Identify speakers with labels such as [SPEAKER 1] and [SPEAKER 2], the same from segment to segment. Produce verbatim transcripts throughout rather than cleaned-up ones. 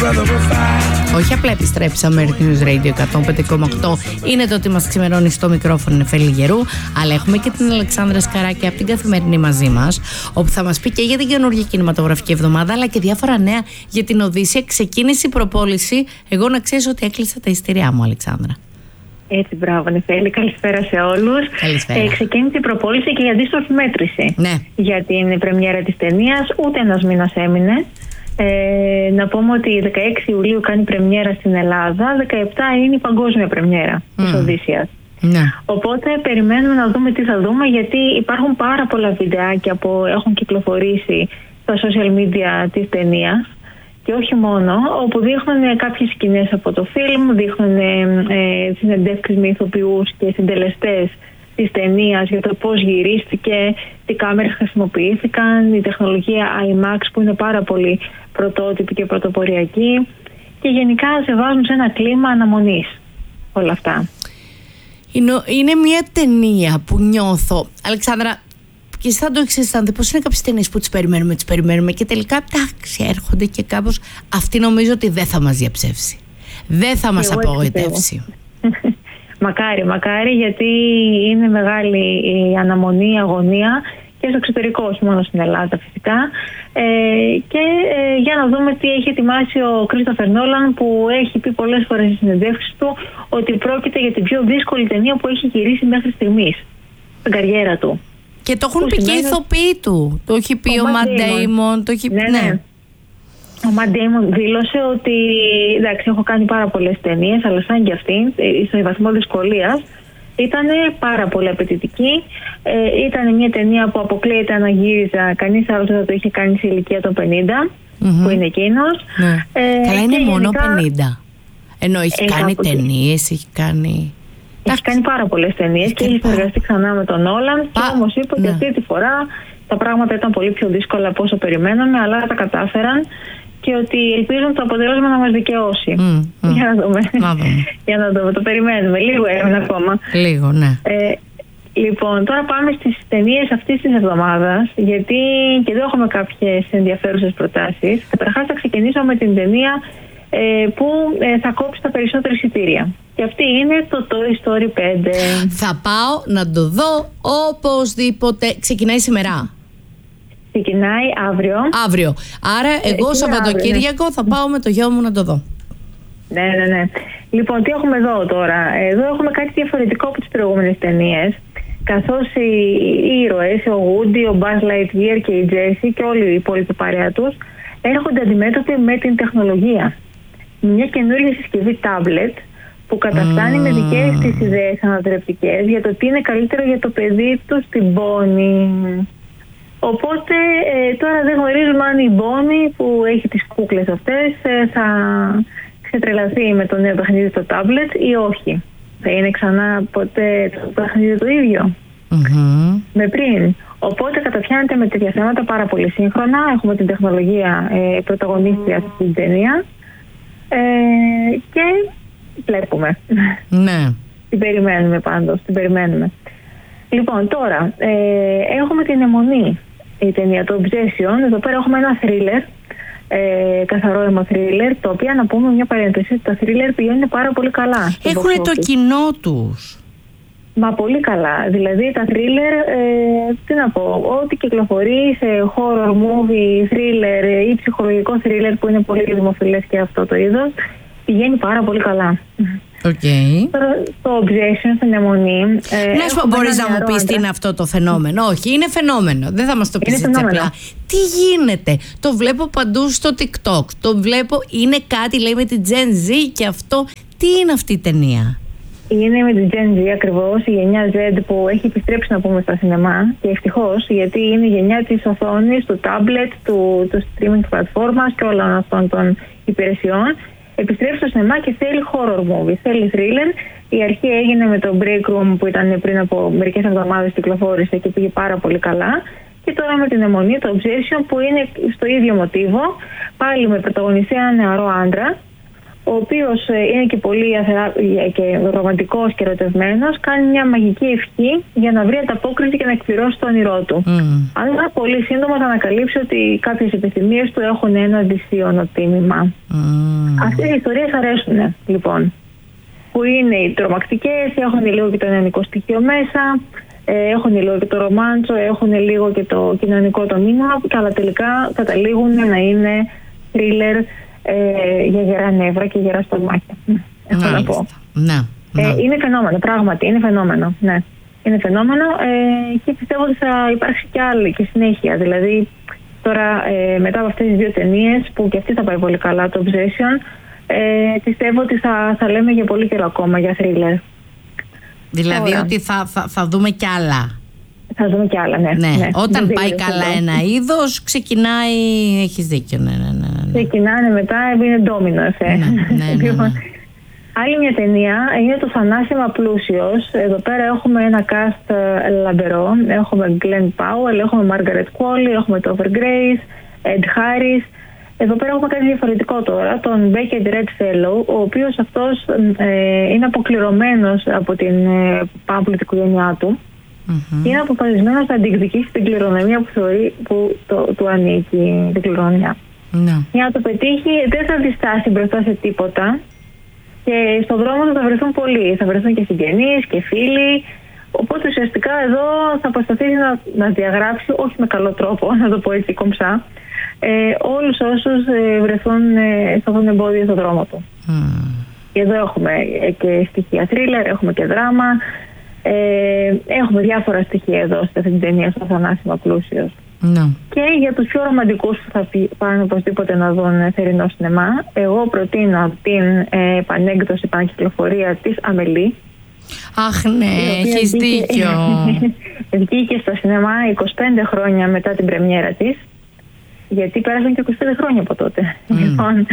[SPEAKER 1] Όχι απλά επιστρέψαμε, Earth News Radio εκατόν πέντε κόμμα οκτώ είναι το ότι μας ξημερώνει στο μικρόφωνο Νεφέλη Γερού, αλλά έχουμε και την Αλεξάνδρα Σκαράκη από την Καθημερινή μαζί μας, όπου θα μας πει και για την καινούργια κινηματογραφική εβδομάδα, αλλά και διάφορα νέα για την Οδύσσεια. Ξεκίνησε η προπόληση. Εγώ να ξέρεις ότι έκλεισα τα εισιτήριά μου, Αλεξάνδρα.
[SPEAKER 2] Έτσι, μπράβο, Νεφέλη. Καλησπέρα σε όλους.
[SPEAKER 1] Καλησπέρα.
[SPEAKER 2] Ε, ξεκίνησε η προπόληση και η αντίστροφη μέτρηση.
[SPEAKER 1] Ναι.
[SPEAKER 2] Για την πρεμιέρα της ταινίας, ούτε ένας μήνας έμεινε. Ε, να πούμε ότι δεκαέξι Ιουλίου κάνει πρεμιέρα στην Ελλάδα, δεκαεπτά είναι η παγκόσμια πρεμιέρα mm. της Οδύσσειας.
[SPEAKER 1] Ναι.
[SPEAKER 2] Οπότε περιμένουμε να δούμε τι θα δούμε, γιατί υπάρχουν πάρα πολλά βιντεάκια που έχουν κυκλοφορήσει στα social media της ταινίας. Και όχι μόνο, όπου δείχνουν κάποιες σκηνές από το φιλμ, δείχνουν ε, συνεντεύξεις με ηθοποιούς και συντελεστές της ταινίας για το πώς γυρίστηκε, τι κάμερες χρησιμοποιήθηκαν, η τεχνολογία IMAX που είναι πάρα πολύ πρωτότυπη και πρωτοποριακή, και γενικά σε βάζουν σε ένα κλίμα αναμονής όλα αυτά.
[SPEAKER 1] Είναι, είναι μια ταινία που νιώθω, Αλεξάνδρα, και εσύ θα το εξαισθάνετε πως είναι κάποιες ταινίες που τις περιμένουμε, τις περιμένουμε και τελικά εντάξει έρχονται και κάπως αυτή νομίζω ότι δεν θα μας διαψεύσει. Δεν θα μας απογοητεύσει.
[SPEAKER 2] Μακάρι, μακάρι, γιατί είναι μεγάλη η αναμονή, η αγωνία και στο εξωτερικό, όχι μόνο στην Ελλάδα φυσικά. Ε, και ε, για να δούμε τι έχει ετοιμάσει ο Κρίστοφερ Νόλαν, που έχει πει πολλές φορές στις συνεντεύξεις του ότι πρόκειται για την πιο δύσκολη ταινία που έχει γυρίσει μέχρι στιγμής στην καριέρα του.
[SPEAKER 1] Και το έχουν πει και οι ηθοποιοί του. Το έχει πει ο Ματ Ντέιμον.
[SPEAKER 2] Ναι, ναι. Ο Ματ Ντέιμον δήλωσε ότι εντάξει, έχω κάνει πάρα πολλές ταινίες, αλλά σαν και αυτή, στο βαθμό δυσκολίας, ήταν πάρα πολύ απαιτητική. Ε, ήταν μια ταινία που αποκλείεται αν γύριζα. Κανείς άλλος δεν θα το είχε κάνει σε ηλικία των πενήντα, mm-hmm. που είναι εκείνος.
[SPEAKER 1] Ναι. Ε, Καλά, είναι μόνο γενικά πενήντα. Ενώ έχει
[SPEAKER 2] ε,
[SPEAKER 1] κάνει ταινίες, έχει κάνει.
[SPEAKER 2] Έχει κάνει πάρα πολλές ταινίες και έχει συνεργαστεί ξανά με τον Νόλαν. Και όμως είπε ότι ναι. αυτή τη φορά τα πράγματα ήταν πολύ πιο δύσκολα από όσο περιμέναμε, αλλά τα κατάφεραν και ότι ελπίζουν το αποτέλεσμα να μας δικαιώσει. Mm, mm. Για να δούμε. Για να δούμε. Το περιμένουμε. Λίγο έμεινε ακόμα.
[SPEAKER 1] Λίγο, ναι.
[SPEAKER 2] Ε, λοιπόν, τώρα πάμε στις ταινίες αυτής της εβδομάδας, γιατί και εδώ έχουμε κάποιες ενδιαφέρουσες προτάσεις. Καταρχάς θα ξεκινήσω με την ταινία ε, που ε, θα κόψει τα περισσότερα εισιτήρια. Και αυτή είναι το Toy Story πέντε.
[SPEAKER 1] Θα πάω να το δω οπωσδήποτε. Ξεκινάει σήμερα.
[SPEAKER 2] Ξεκινάει αύριο.
[SPEAKER 1] Αύριο. Άρα εγώ Σαββατοκύριακο ναι. θα πάω με το γιο μου να το δω.
[SPEAKER 2] Ναι, ναι, ναι. Λοιπόν, τι έχουμε εδώ τώρα. Εδώ έχουμε κάτι διαφορετικό από τις προηγούμενες ταινίες. Καθώς οι, οι ήρωες, ο Woody, ο Buzz Lightyear και η Jessie και όλοι οι υπόλοιποι παρέα τους έρχονται αντιμέτωποι με την τεχνολογία. Μια καινούργια συσκευή tablet που καταφτάνει mm. με δικές της ιδέες ανατρεπτικές για το τι είναι καλύτερο για το παιδί του στην Bonnie. Οπότε ε, τώρα δεν γνωρίζουμε αν η Bonnie που έχει τις κούκλες αυτές ε, θα ξετρελαθεί με το νέο παιχνίδι στο tablet ή όχι. Θα είναι ξανά ποτέ το παιχνίδι το ίδιο
[SPEAKER 1] mm-hmm.
[SPEAKER 2] με πριν. Οπότε καταφιάνεται με τέτοια θέματα πάρα πολύ σύγχρονα. Έχουμε την τεχνολογία ε, πρωταγωνίστρια στην ταινία ε, και βλέπουμε.
[SPEAKER 1] Ναι.
[SPEAKER 2] Την περιμένουμε πάντως, την περιμένουμε. Λοιπόν, τώρα ε, έχουμε την αιμονή, η ταινία, το Obsession. Εδώ πέρα έχουμε ένα thriller, ε, καθαρό αίμα thriller, το οποίο να πούμε μια παρένθεση, τα thriller πηγαίνουν πάρα πολύ καλά.
[SPEAKER 1] Έχουν το κοινό τους.
[SPEAKER 2] Μα πολύ καλά. Δηλαδή τα thriller, ε, τι να πω, ό,τι κυκλοφορεί σε horror movie, thriller ή ψυχολογικό thriller που είναι πολύ δημοφιλές και αυτό το είδος, πηγαίνει πάρα πολύ καλά.
[SPEAKER 1] Okay.
[SPEAKER 2] Τώρα, το Obsession στην αιμονή.
[SPEAKER 1] Ε, να σου πω, μπορείς να μου πεις τι είναι αυτό το φαινόμενο? Όχι, είναι φαινόμενο. Δεν θα μας το πεις έτσι απλά. Τι γίνεται? Το βλέπω παντού στο TikTok. Το βλέπω, είναι κάτι λέει με την Gen Z και αυτό. Τι είναι αυτή η ταινία?
[SPEAKER 2] Είναι με την Gen Z ακριβώς, η γενιά Z που έχει επιστρέψει να πούμε στα σινεμά, και ευτυχώς, γιατί είναι η γενιά της οθόνης, του tablet, του, του streaming πλατφόρμας και όλων αυτών των υπηρεσιών. Επιστρέφει στο σινεμά και θέλει horror movie, θέλει thriller. Η αρχή έγινε με το Break Room που ήταν πριν από μερικές εβδομάδες, κυκλοφόρησε και πήγε πάρα πολύ καλά. Και τώρα με την αιμονή, το Obsession, που είναι στο ίδιο μοτίβο, πάλι με πρωταγωνιστή ένα νεαρό άντρα, ο οποίος είναι και πολύ αθερα... και ρομαντικός και ερωτευμένος, κάνει μια μαγική ευχή για να βρει ανταπόκριση και να εκπληρώσει το όνειρό του. Mm. Αλλά πολύ σύντομα θα ανακαλύψει ότι κάποιες επιθυμίες του έχουν ένα δυσίωνο τίμημα. Mm. Αυτές οι ιστορίες αρέσουν, λοιπόν. Που είναι οι τρομακτικές, έχουν λίγο και το νεανικό στοιχείο μέσα, έχουν λίγο και το ρομάντσο, έχουν λίγο και το κοινωνικό το μήνυμα, αλλά τελικά καταλήγουν να είναι θρίλερ ε, για γερά νεύρα και γερά στομάχια. Έχω να πω.
[SPEAKER 1] Να, να.
[SPEAKER 2] Ε, είναι φαινόμενο, πράγματι, είναι φαινόμενο. Ναι. Είναι φαινόμενο ε, και πιστεύω ότι θα υπάρξει και άλλη και συνέχεια. Δηλαδή, τώρα ε, μετά από αυτές τις δύο ταινίες, που και αυτή θα πάει πολύ καλά, το Obsession, ε, πιστεύω ότι θα, θα λέμε για πολύ καιρό ακόμα για θρίλερ.
[SPEAKER 1] Δηλαδή Ωραία. ότι θα, θα, θα δούμε κι άλλα.
[SPEAKER 2] Θα δούμε κι άλλα, ναι.
[SPEAKER 1] ναι.
[SPEAKER 2] ναι.
[SPEAKER 1] Όταν
[SPEAKER 2] ναι,
[SPEAKER 1] πάει
[SPEAKER 2] ναι,
[SPEAKER 1] καλά
[SPEAKER 2] ναι.
[SPEAKER 1] ένα είδος, ξεκινάει. Έχεις δίκιο, ναι, ναι, ναι, ναι.
[SPEAKER 2] Ξεκινάνε μετά, είναι ντόμινο εφέ.
[SPEAKER 1] Ναι, ναι, ναι, ναι.
[SPEAKER 2] Άλλη μια ταινία είναι το Θανάσιμα Πλούσιος. Εδώ πέρα έχουμε ένα cast λαμπερό. Έχουμε Glenn Powell, έχουμε Margaret Qualley, έχουμε Topher Grace, Ed Harris. Εδώ πέρα έχουμε κάτι διαφορετικό τώρα, τον Beckett Redfellow, ο οποίος αυτός ε, είναι αποκληρωμένος από την ε, πάμπολη την οικογένειά του. Mm-hmm. Και είναι αποφασισμένος να αντικδικήσει την κληρονομιά που θεωρεί που το, του ανήκει, την κληρονομιά. Mm-hmm. Για να το πετύχει δεν θα διστάσει μπροστά σε τίποτα και στον δρόμο του θα βρεθούν πολλοί. Θα βρεθούν και συγγενείς και φίλοι. Οπότε ουσιαστικά εδώ θα προσπαθήσει να, να διαγράψει, όχι με καλό τρόπο, να το πω έτσι κομψά, ε, όλους όσους ε, βρεθούν ε, σε αυτόν τον εμπόδιο στον δρόμο του. Mm. Και εδώ έχουμε ε, και στοιχεία θρίλερ, έχουμε και δράμα, ε, έχουμε διάφορα στοιχεία εδώ σε αυτή την ταινία, στο Θανάσιμα Πλούσιος. No. Και για τους πιο ρομαντικούς που θα πάνε οπωσδήποτε να δουν θερινό σινεμά, εγώ προτείνω την ε, επανέκδοση, επανακυκλοφορία της Αμελή.
[SPEAKER 1] Αχ ναι, έχεις δίκιο.
[SPEAKER 2] Βγήκε στο σινεμά είκοσι πέντε χρόνια μετά την πρεμιέρα της, γιατί πέρασαν και είκοσι πέντε χρόνια από τότε. Mm. Λοιπόν,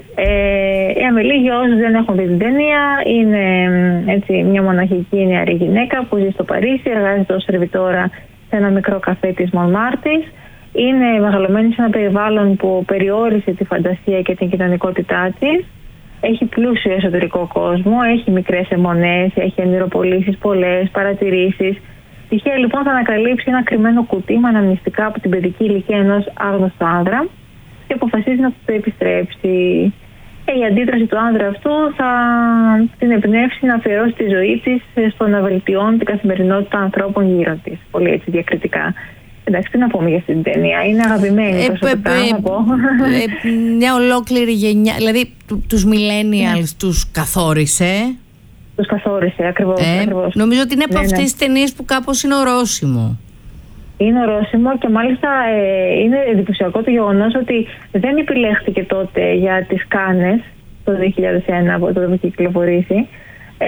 [SPEAKER 2] ε, η Αμελή, για όσους δεν έχουν δει την ταινία, είναι έτσι, μια μοναχική νεαρή γυναίκα που ζει στο Παρίσι, εργάζεται ως σερβιτόρα σε ένα μικρό καφέ της Μονμάρτης. Είναι μεγαλωμένη σε ένα περιβάλλον που περιόρισε τη φαντασία και την κοινωνικότητά της. Έχει πλούσιο εσωτερικό κόσμο, έχει μικρές αιμονές, έχει ονειροπολίσεις πολλές, παρατηρήσεις. Τυχαία λοιπόν θα ανακαλύψει ένα κρυμμένο κουτί με αναμνηστικά από την παιδική ηλικία ενός άγνωστου άνδρα και αποφασίζει να του το επιστρέψει. Και η αντίδραση του άνδρα αυτού θα την εμπνεύσει να αφιερώσει τη ζωή της στο να βελτιώνει την καθημερινότητα ανθρώπων γύρω της. Πολύ έτσι διακριτικά. Εντάξει, τι να πούμε για αυτή την ταινία. Είναι αγαπημένη
[SPEAKER 1] ε,
[SPEAKER 2] προσωπικά, ε, να πω.
[SPEAKER 1] Ε, μια ολόκληρη γενιά, δηλαδή τους millennials yeah. τους καθόρισε.
[SPEAKER 2] Τους καθόρισε, ακριβώς.
[SPEAKER 1] Ε,
[SPEAKER 2] ακριβώς.
[SPEAKER 1] Νομίζω ότι είναι από
[SPEAKER 2] ναι,
[SPEAKER 1] αυτές
[SPEAKER 2] ναι.
[SPEAKER 1] τις ταινίες που κάπως είναι ορόσημο.
[SPEAKER 2] Είναι ορόσημο και μάλιστα ε, είναι εντυπωσιακό το γεγονός ότι δεν επιλέχθηκε τότε για τις Κάνες το δύο χιλιάδες ένα, από τότε που είχε κυκλοφορήσει. Ε,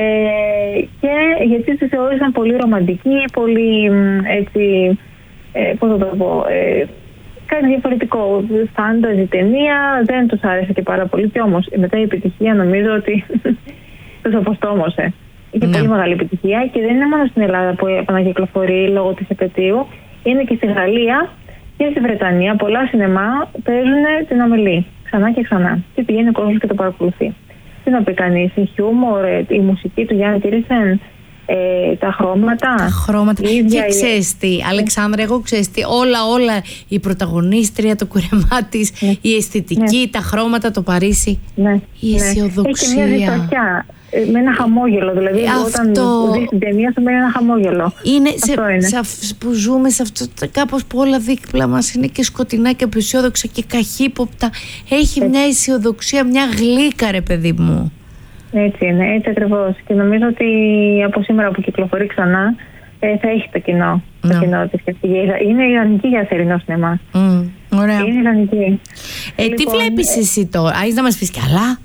[SPEAKER 2] και γιατί τη θεώρησαν πολύ ρομαντική, πολύ έτσι, ε, πώς θα το πω, ε, κάτι διαφορετικό, φάνταζη ταινία, δεν τους άρεσε και πάρα πολύ. Και όμως μετά η επιτυχία νομίζω ότι τους αποστόμωσε. Είχε ναι. πολύ μεγάλη επιτυχία και δεν είναι μόνο στην Ελλάδα που επανακυκλοφορεί λόγω της επετείου, είναι και στη Γαλλία και στη Βρετανία. Πολλά σινεμά παίζουν την Αμελή ξανά και ξανά και πηγαίνει ο κόσμος και το παρακολουθεί. Τι να πει κανείς, η χιούμορ, η μουσική του Γιάννη Τύρισεν, ε, τα χρώματα.
[SPEAKER 1] Τα χρώματα. Και
[SPEAKER 2] η...
[SPEAKER 1] ξέρεις τι, Αλεξάνδρα, εγώ ξέρεις τι, όλα, όλα, η πρωταγωνίστρια, το κουρεμά της, ναι. η αισθητική, ναι. τα χρώματα, το Παρίσι,
[SPEAKER 2] ναι.
[SPEAKER 1] η αισιοδοξία.
[SPEAKER 2] Έχει μια δυστοχιά. Με ένα χαμόγελο, δηλαδή
[SPEAKER 1] αυτό...
[SPEAKER 2] όταν δεις την ταινία σου με ένα χαμόγελο.
[SPEAKER 1] Είναι, σε, είναι. Σε, που ζούμε σε αυτό, κάπως που όλα δίπλα μας είναι και σκοτεινά και απεσιόδοξα και καχύποπτα. Έχει έτσι. Μια αισιοδοξία, μια γλύκα ρε παιδί μου. Έτσι
[SPEAKER 2] είναι, έτσι ακριβώς. Και νομίζω ότι από σήμερα που κυκλοφορεί ξανά ε, θα έχει το κοινό. No. Το κοινό της. Είναι ιδανική για θερινό σινεμά.
[SPEAKER 1] Mm, ωραία.
[SPEAKER 2] Είναι ιδανική.
[SPEAKER 1] Ε, λοιπόν, τι βλέπεις ε... εσύ τώρα, έχεις να μας πεις κι άλλα?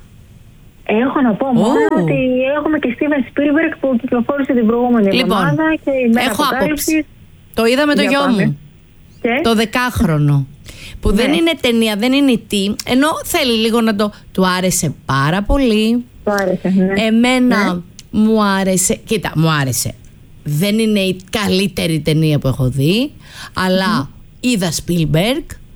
[SPEAKER 2] Έχω να πω μόνο oh. ότι έχουμε και Steven Spielberg που κυκλοφόρησε την προηγούμενη
[SPEAKER 1] λοιπόν,
[SPEAKER 2] εβδομάδα και η μέρα
[SPEAKER 1] έχω
[SPEAKER 2] αποκάλυψης.
[SPEAKER 1] Το είδα με το γιο μου.
[SPEAKER 2] Και?
[SPEAKER 1] Το δεκάχρονο. Που ναι. δεν είναι ταινία, δεν είναι τι. Ενώ θέλει λίγο να το. Του άρεσε πάρα πολύ.
[SPEAKER 2] Του άρεσε, ναι.
[SPEAKER 1] Εμένα
[SPEAKER 2] ναι.
[SPEAKER 1] μου άρεσε. Κοίτα, μου άρεσε. Δεν είναι η καλύτερη ταινία που έχω δει. Αλλά mm. είδα Spielberg.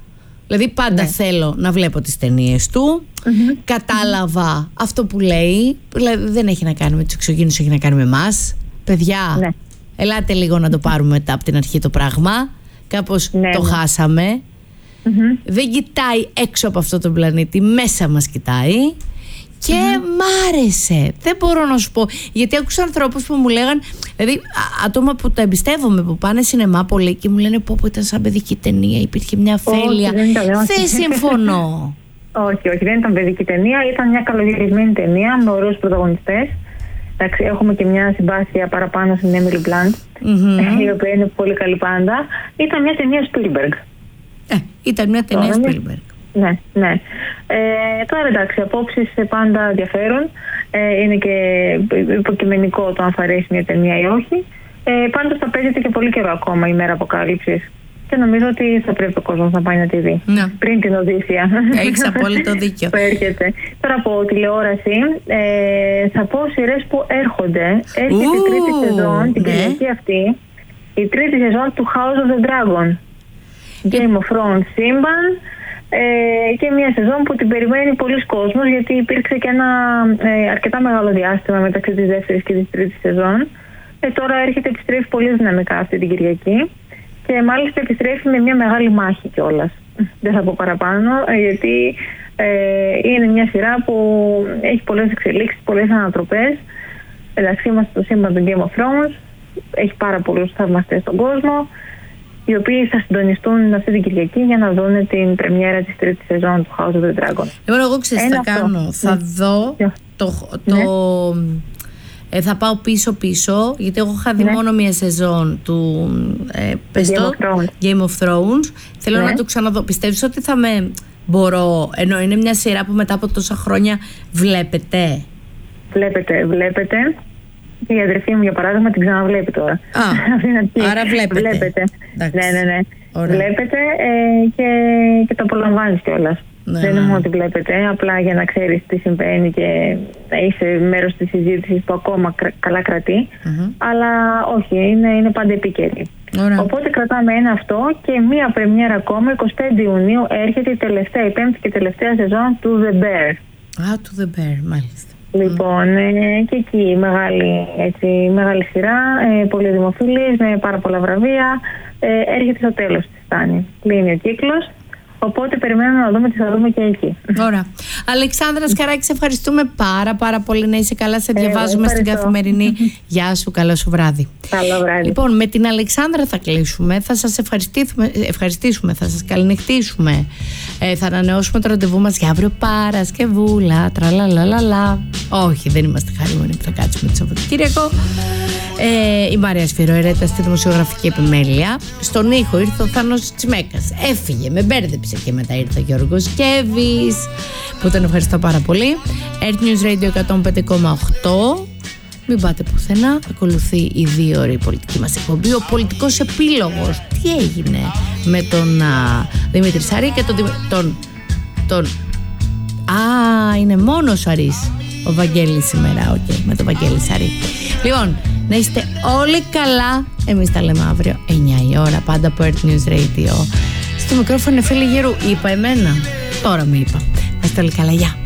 [SPEAKER 1] Δηλαδή πάντα ναι. θέλω να βλέπω τις ταινίες του. Mm-hmm. Κατάλαβα mm-hmm. αυτό που λέει. Δηλαδή δεν έχει να κάνει με τους εξωγήινους, έχει να κάνει με εμάς. Παιδιά, ναι. ελάτε λίγο να το πάρουμε μετά από την αρχή το πράγμα. Κάπως ναι, το ναι. χάσαμε. Mm-hmm. Δεν κοιτάει έξω από αυτό το πλανήτη, μέσα μας κοιτάει. Και mm-hmm. μ' άρεσε. Δεν μπορώ να σου πω. Γιατί άκουσα ανθρώπους που μου λέγαν, δηλαδή άτομα που τα εμπιστεύομαι, που πάνε σινεμά πολύ και μου λένε πω πω ήταν σαν παιδική ταινία, υπήρχε μια αφέλεια. Δεν συμφωνώ.
[SPEAKER 2] Όχι, όχι, δεν ήταν παιδική ταινία. Ήταν μια καλογυρισμένη ταινία με ωραίους πρωταγωνιστές. Εντάξει, έχουμε και μια συμπάθεια παραπάνω στην Emily Blunt, mm-hmm. η οποία είναι πολύ καλή πάντα. Ήταν μια ταινία Spielberg.
[SPEAKER 1] Ε, ήταν μια ταινία Τώρα, Spielberg.
[SPEAKER 2] Ναι, ναι. Ε, τώρα εντάξει, απόψεις πάντα διαφέρουν. Ε, είναι και υποκειμενικό το αν θα αρέσει μια ταινία ή όχι. Ε, πάντως θα παίζεται και πολύ καιρό ακόμα η μέρα αποκάλυψης. Και νομίζω ότι θα πρέπει ο κόσμος να πάει να τη δει.
[SPEAKER 1] Ναι.
[SPEAKER 2] Πριν την Οδύσσεια.
[SPEAKER 1] Έχεις απόλυτο δίκιο.
[SPEAKER 2] Που έρχεται. Τώρα από τηλεόραση ε, θα πω σειρές που έρχονται. Έρχεται Ου, η τρίτη σεζόν, την Κυριακή ναι. αυτή. Η τρίτη σεζόν του House of the Dragon. Game of Thrones σύμπαν. Ε, και μια σεζόν που την περιμένει πολλοί κόσμος, γιατί υπήρξε και ένα ε, αρκετά μεγάλο διάστημα μεταξύ της δεύτερης και της τρίτης σεζόν. Ε, τώρα έρχεται, επιστρέφει πολύ δυναμικά αυτή την Κυριακή και μάλιστα επιστρέφει με μια μεγάλη μάχη κιόλας. Δεν θα πω παραπάνω, ε, γιατί ε, είναι μια σειρά που έχει πολλές εξελίξεις, πολλές ανατροπές. Εντάξει, είμαστε στο σύμπαν του Game of Thrones, έχει πάρα πολλούς θαυμαστές στον κόσμο, οι οποίοι θα συντονιστούν αυτή την Κυριακή για να δουν την πρεμιέρα της τρίτης σεζόν του House of the Dragon.
[SPEAKER 1] Λοιπόν, εγώ ξέρω τι θα κάνω. Θα ναι. δω yeah. το... το ναι. ε, θα πάω πίσω-πίσω, γιατί εγώ είχα δει ναι. μόνο μία σεζόν του ε, πες
[SPEAKER 2] Game,
[SPEAKER 1] το,
[SPEAKER 2] of
[SPEAKER 1] Game of Thrones. Θέλω ναι. να το ξαναδώ. Πιστεύεις ότι θα με μπορώ, ενώ είναι μια σειρά που μετά από τόσα χρόνια βλέπετε?
[SPEAKER 2] Βλέπετε, βλέπετε. Και η αδερφή μου, για παράδειγμα, την ξαναβλέπει τώρα.
[SPEAKER 1] Α, άρα βλέπετε.
[SPEAKER 2] Βλέπετε. Ναι, ναι, ναι. Ωραία. Βλέπετε ε, και, και το απολαμβάνεις κιόλας. Ναι, δεν είναι μόνο ότι βλέπετε, απλά για να ξέρεις τι συμβαίνει και να είσαι μέρος της συζήτησης που ακόμα κρα, καλά κρατεί. Mm-hmm. Αλλά όχι, είναι, είναι πάντα επίκαιρη. Ωραία. Οπότε κρατάμε ένα αυτό και μία πρεμιέρα ακόμα, εικοστή πέμπτη Ιουνίου, έρχεται η τελευταία, η πέμπτη και τελευταία σεζόν του The Bear.
[SPEAKER 1] Α, του The Bear, μάλιστα.
[SPEAKER 2] Λοιπόν, ε, και εκεί μεγάλη, έτσι, μεγάλη σειρά, ε, πολύ δημοφιλής, με πάρα πολλά βραβεία. Ε, έρχεται στο τέλος της Στάνη. Κλείνει ο κύκλος. Οπότε περιμένουμε να δούμε τι θα δούμε και εκεί.
[SPEAKER 1] Ωραία. Αλεξάνδρα Σκαράκη, σε ευχαριστούμε πάρα πάρα πολύ. Να είσαι καλά, σε διαβάζουμε ε, στην Καθημερινή. Γεια σου, καλό σου βράδυ.
[SPEAKER 2] Καλό βράδυ.
[SPEAKER 1] Λοιπόν, με την Αλεξάνδρα θα κλείσουμε. Θα σας ευχαριστήσουμε, ευχαριστήσουμε θα σας καληνυχτήσουμε. Ε, θα ανανεώσουμε το ραντεβού μας για αύριο Παρασκευούλα. Τραλαλαλαλα. Όχι, δεν είμαστε χαρούμενοι που θα κάτσουμε το Σαββατοκύριακο. Ε, η Μαρία Σφυροερέτα στη δημοσιογραφική επιμέλεια. Στον ήχο ήρθε ο Θάνος Τσιμέκας. Έφυγε, με μπέρδεψε και μετά ήρθε ο Γιώργος Κέβης, που τον ευχαριστώ πάρα πολύ. Earth News Radio εκατόν πέντε κόμμα οκτώ. Μην πάτε πουθενά. Ακολουθεί η δύο ώρη πολιτική μας εκπομπή. Ο πολιτικός επίλογος. Τι έγινε με τον α, Δημήτρη Σαρή και τον, τον, τον Α, είναι μόνος ο Αρής ο Βαγγέλης σήμερα. Οκ, okay, με τον Βαγγέλη Σαρή. Λοιπόν, να είστε όλοι καλά. Εμείς τα λέμε αύριο εννιά η ώρα, πάντα από Earth News Radio. Στο μικρόφωνο Εφέλη Γερού. Είπα εμένα, τώρα με είπα. Να είστε όλοι καλά, γεια.